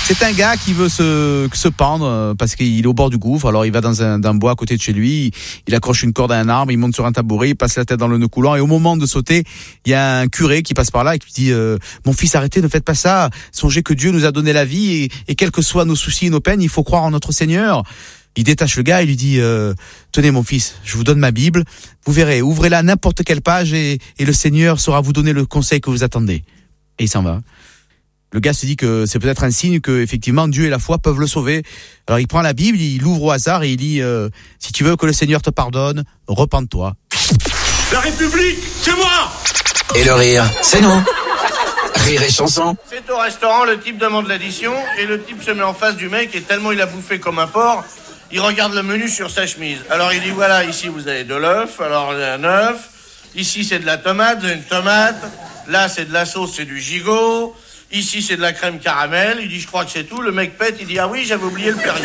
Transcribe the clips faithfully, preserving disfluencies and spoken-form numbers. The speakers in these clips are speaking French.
C'est un gars qui veut se, se pendre parce qu'il est au bord du gouffre. Alors il va dans un, dans un bois à côté de chez lui, il accroche une corde à un arbre, il monte sur un tabouret, il passe la tête dans le nœud coulant et au moment de sauter, il y a un curé qui passe par là et qui dit euh, « Mon fils, arrêtez, ne faites pas ça. Songez que Dieu nous a donné la vie et, et quels que soient nos soucis et nos peines, il faut croire en notre Seigneur. » Il détache le gars et lui dit euh, « Tenez mon fils, je vous donne ma Bible, vous verrez, ouvrez-la à n'importe quelle page et, et le Seigneur saura vous donner le conseil que vous attendez. » Et il s'en va. Le gars se dit que c'est peut-être un signe que effectivement Dieu et la foi peuvent le sauver. Alors il prend la Bible, il l'ouvre au hasard et il dit euh, « Si tu veux que le Seigneur te pardonne, repens-toi. » La République, c'est moi! Et le rire, c'est nous. Rire et chanson. C'est au restaurant, le type demande l'addition et le type se met en face du mec et tellement il a bouffé comme un porc, il regarde le menu sur sa chemise. Alors il dit voilà, ici vous avez de l'œuf, alors un œuf, ici c'est de la tomate, vous avez une tomate, là c'est de la sauce, c'est du gigot, ici c'est de la crème caramel, il dit je crois que c'est tout, le mec pète, il dit ah oui j'avais oublié le Perrier.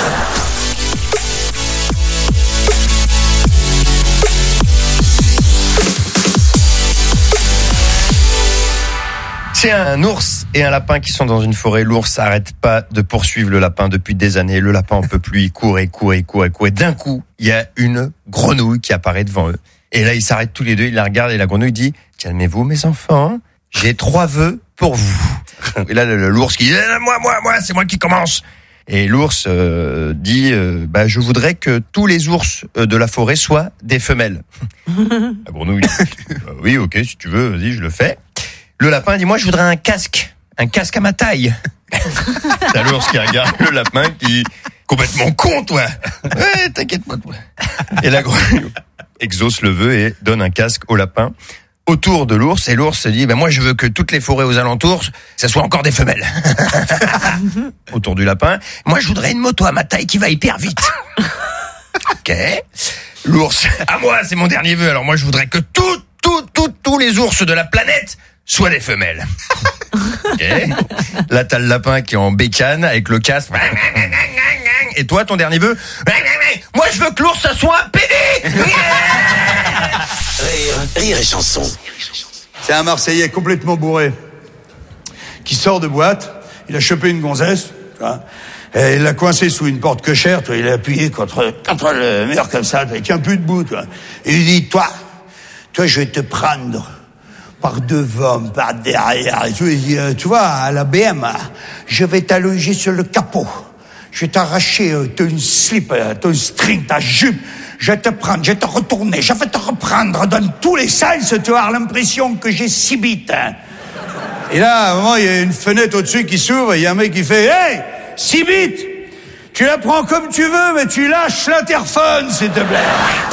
C'est un ours et un lapin qui sont dans une forêt. L'ours s'arrête pas de poursuivre le lapin depuis des années. Le lapin en peut plus, il court et court et court et court. Et d'un coup, il y a une grenouille qui apparaît devant eux. Et là, ils s'arrêtent tous les deux, ils la regardent et la grenouille dit « Calmez-vous mes enfants, j'ai trois vœux pour vous. » Et là, l'ours qui dit « Moi, moi, moi, c'est moi qui commence !» Et l'ours euh, dit euh, bah, « Je voudrais que tous les ours de la forêt soient des femelles. » La grenouille dit bah, « Oui, ok, si tu veux, vas-y, je le fais. » Le lapin dit, moi, je voudrais un casque. Un casque à ma taille. C'est l'ours qui regarde le lapin qui complètement con, toi. Ouais, t'inquiète pas, toi. Et la grenouille exauce le vœu et donne un casque au lapin autour de l'ours. Et l'ours se dit, ben moi, je veux que toutes les forêts aux alentours, ça soit encore des femelles. Autour du lapin. Moi, je voudrais une moto à ma taille qui va hyper vite. Ok. L'ours, à moi, c'est mon dernier vœu. Alors moi, je voudrais que tout, tout, tout, tous les ours de la planète soit des femelles. Ok. Là, t'as le lapin qui est en bécane avec le casque. Et toi, ton dernier vœu? Moi, je veux que l'ours, ça soit un pédé. Rire, rire et chanson. C'est un Marseillais complètement bourré qui sort de boîte. Il a chopé une gonzesse, tu vois, et il l'a coincé sous une porte cochère. Tu vois, il l'a appuyé contre, contre le mur comme ça, avec un peu de bout. Tu vois. Et il lui dit, toi, toi, je vais te prendre par devant, par derrière. Et tu, dit, tu vois, à la B M, je vais t'allonger sur le capot. Je vais t'arracher euh, ton slip, euh, ton string, ta jupe. Je vais te prendre, je vais te retourner, je vais te reprendre dans tous les sens. Tu vas avoir l'impression que j'ai six bites. Hein. Et là, à un moment, il y a une fenêtre au-dessus qui s'ouvre. Il y a un mec qui fait « Hey, six bites, tu la prends comme tu veux, mais tu lâches l'interphone, s'il te plaît. »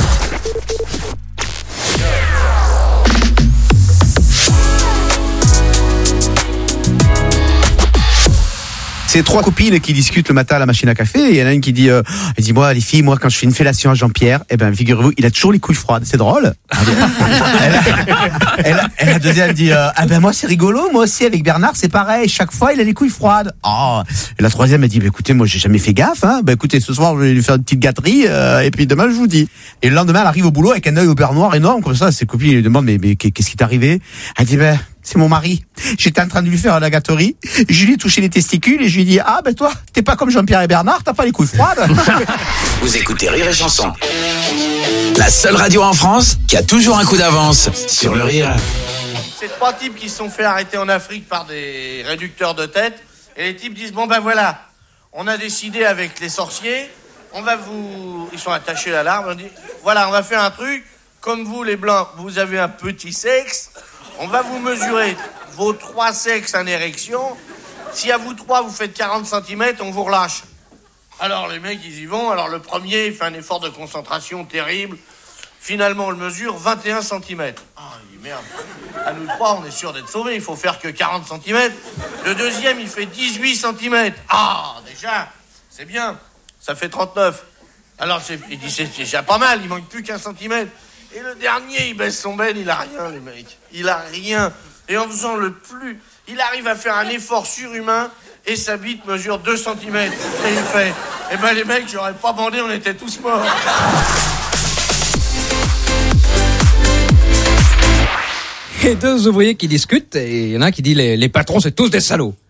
C'est trois copines qui discutent le matin à la machine à café. Et il y en a une qui dit, euh, elle dit, moi, les filles, moi, quand je fais une fellation à Jean-Pierre, eh ben, figurez-vous, il a toujours les couilles froides. C'est drôle. Elle a, elle a, et la deuxième dit, euh, ah ben, moi, c'est rigolo. Moi aussi, avec Bernard, c'est pareil. Chaque fois, il a les couilles froides. Oh. Et la troisième, elle dit, bah, écoutez, moi, j'ai jamais fait gaffe, hein. Bah, écoutez, ce soir, je vais lui faire une petite gâterie, euh, et puis demain, je vous dis. Et le lendemain, elle arrive au boulot avec un œil au beurre noir énorme, comme ça. Ses copines lui demandent, mais, mais, qu'est-ce qui t'est arrivé? Elle dit, ben, c'est mon mari. J'étais en train de lui faire la gâterie. Je lui ai touché les testicules et je lui ai dit, ah ben toi, t'es pas comme Jean-Pierre et Bernard, t'as pas les couilles froides. Vous écoutez Rire et Chanson. La seule radio en France qui a toujours un coup d'avance sur le rire. C'est trois types qui se sont fait arrêter en Afrique par des réducteurs de tête. Et les types disent, bon ben voilà, on a décidé avec les sorciers, on va vous... Ils sont attachés à l'arbre, on dit, voilà, on va faire un truc, comme vous les blancs, vous avez un petit sexe, on va vous mesurer vos trois sexes en érection. Si à vous trois, vous faites quarante centimètres, on vous relâche. Alors les mecs, ils y vont. Alors le premier, il fait un effort de concentration terrible. Finalement, on le mesure vingt et un centimètres. Ah, il dit merde. À nous trois, on est sûr d'être sauvés. Il faut faire que quarante centimètres. Le deuxième, il fait dix-huit centimètres. Ah, déjà, c'est bien. Ça fait trente-neuf. Alors c'est, il dit, c'est déjà pas mal. Il manque plus qu'un centimètre. Et le dernier, il baisse son ben, il a rien, les mecs. Il a rien. Et en faisant le plus, il arrive à faire un effort surhumain et sa bite mesure deux centimètres. Et il fait, eh ben les mecs, j'aurais pas bandé, on était tous morts. Et deux ouvriers qui discutent, et il y en a un qui dit, les, les patrons, c'est tous des salauds.